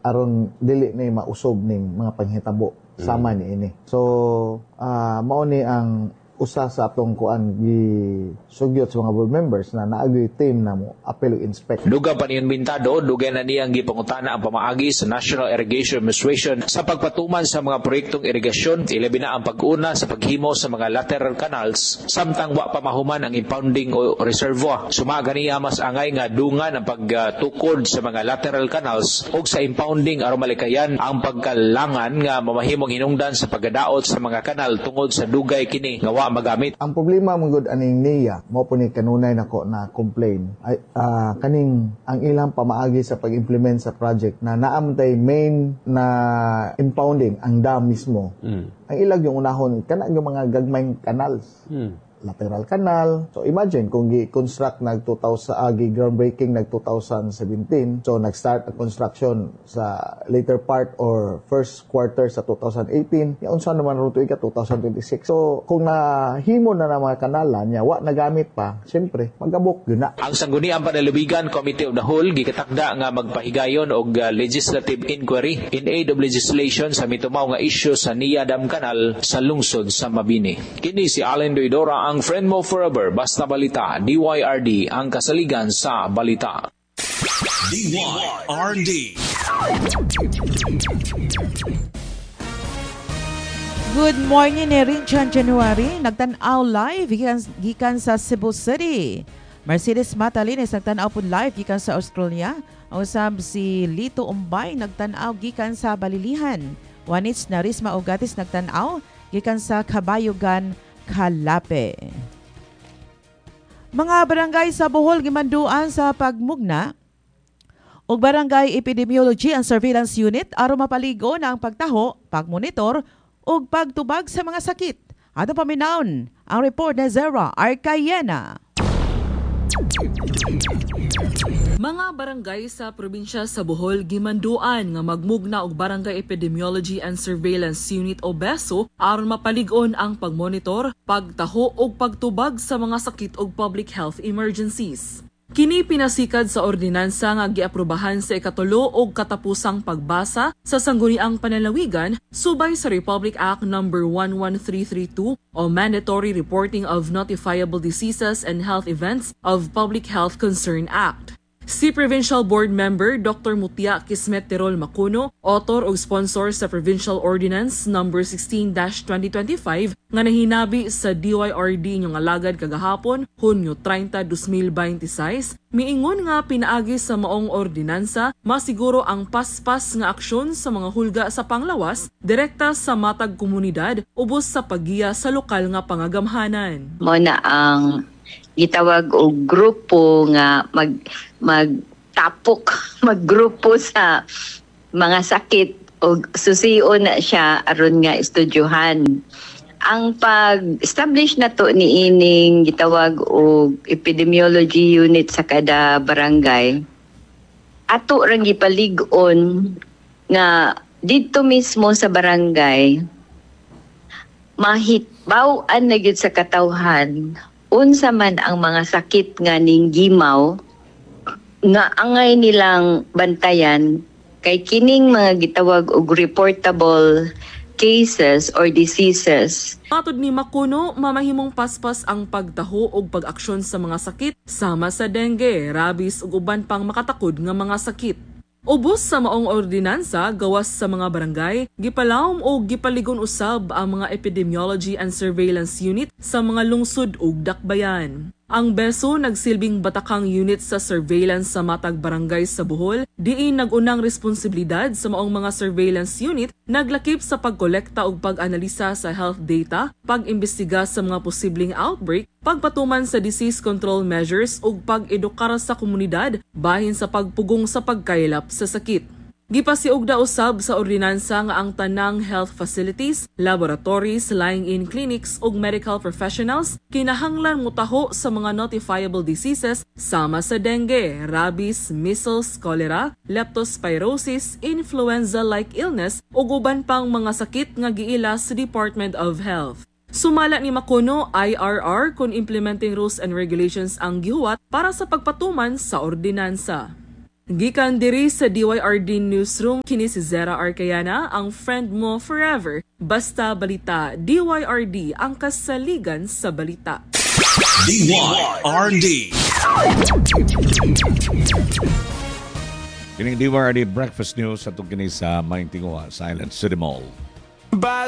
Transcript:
aron dili ni mausog ning mga panghitabo sama ni ini. So mao ni ang usa sa atong kuan gi sugyot sa mga board members na naagi team na mo apelo inspect. Dugang pa niyon bintado, dugay na niyang gipangutana ang pamaagi sa National Irrigation Administration sa pagpatuman sa mga proyektong irigasyon, ilabi na ang pag-una sa paghimo sa mga lateral canals, samtang wa pa mahuman ang impounding o reservoir. Sumaga niya mas angay nga dungan ang pagtukod sa mga lateral canals ug sa impounding aron malikayan ang pagkalangan nga mamahimong hinungdan sa pagadaot sa mga kanal tungod sa dugay kini nga magamit. Ang problema mong aning niya mo po ni kanunay nako na complain ay kaning ang ilang pamaagi sa pag-implement sa project na naamtay main na impounding ang dam mismo. Ang ilag yung unahon kana yung mga gagmayng canals. Lateral canal. So imagine kung gi-construct nag 2000 groundbreaking nag 2017. So nag-start ang construction sa later part or first quarter sa 2018. Ya unsa naman ruto ika 2026. So kung nahimo na ng mga kanalan nya wa nagamit pa, syempre magabok gina. Ang sangguniang panalabigan Committee of the Whole gikatakda nga magpahigayon og legislative inquiry in aid of legislation sa mitumaw nga issue sa Nia Dam Canal sa lungsod sa Mabini. Kini si Allen Doidora, ang friend mo forever, basta balita, DYRD, ang kasaligan sa balita. DYRD. Good morning ni Rinjan January, nagtanaw live gikan sa Cebu City. Mercedes Matalines nagtanaw po live gikan sa Australia. Usab si Lito Umbay nagtanaw gikan sa Balilihan. Wanits Narisma Ugatis nagtanaw gikan sa Kabayugan, Kalape. Mga barangay sa Bohol gimanduan sa pagmugna og Barangay Epidemiology and Surveillance Unit aron mapaligo na ang pagtaho, pagmonitor ug pagtubag sa mga sakit. Ato paminawon ang report ni Zara Arcayena. Mga barangay sa probinsya sa Bohol gimanduan nga magmugna og Barangay Epidemiology and Surveillance Unit o BESO aron mapalig-on ang pagmonitor, pagtaho ug pagtubag sa mga sakit ug public health emergencies. Kini pinasikad sa ordinansa nga giaprobahan sa ikatulo og katapusang pagbasa sa sangguniang panalawigan subay sa Republic Act No. 11332 o Mandatory Reporting of Notifiable Diseases and Health Events of Public Health Concern Act. Si Provincial Board Member Dr. Mutia Kismet Tirol Macuno, author o sponsor sa Provincial Ordinance No. 16-2025 nga nahinabi sa DYRD nga alagad kagahapon, Hunyo 30, 2026, miingon nga pinaagi sa maong ordinansa, masiguro ang paspas nga aksyon sa mga hulga sa panglawas, direkta sa matag komunidad, ubos sa paggiya sa lokal nga pangagamhanan. Muna ang gitawag og grupo nga magtapok, maggrupo sa mga sakit o susiyo na siya aron nga estudyohan. Ang pag-establish na to ni ining gitawag og epidemiology unit sa kada barangay, ato rang gipalig-on nga dito mismo sa barangay mahitbaw-an na gyud sa katawhan unsa man ang mga sakit nga ning gimaw nga angay nilang bantayan kay kining mga gitawag og reportable cases or diseases. Matod ni Macuno, mamahimong paspas ang pagtaho og pag-aksyon sa mga sakit sama sa dengue, rabies ug uban pang makatakod nga mga sakit. Ubos sa maong ordinansa gawas sa mga barangay, gipalawom o gipaligon usab ang mga epidemiology and surveillance unit sa mga lungsod ug dakbayan. Ang BESO nagsilbing batakang unit sa surveillance sa matag barangay sa Bohol, diin nagunang responsibilidad sa maong mga surveillance unit naglakip sa pagkolekta ug pag-analisa sa health data, pag-imbestiga sa mga posibleng outbreak, pagpatuman sa disease control measures ug pag-edukar sa komunidad bahin sa pagpugong sa pagkaylap sa sakit. Gipasiugda usab sa ordinansa nga ang tanang health facilities, laboratories, lying-in clinics ug medical professionals kinahanglan mutaho sa mga notifiable diseases sama sa dengue, rabies, measles, cholera, leptospirosis, influenza-like illness ug uban pang mga sakit nga giila sa Department of Health. Sumala ni Macuno, IRR kung implementing rules and regulations ang gihuwat para sa pagpatuman sa ordinansa. Gikan diri sa DYRD Newsroom, kini si Zera Arcayana, ang friend mo forever. Basta balita, DYRD, ang kasaligan sa balita. DYRD. Kining DYRD Breakfast News at kini sa Maing Tingwa sa Island City Mall.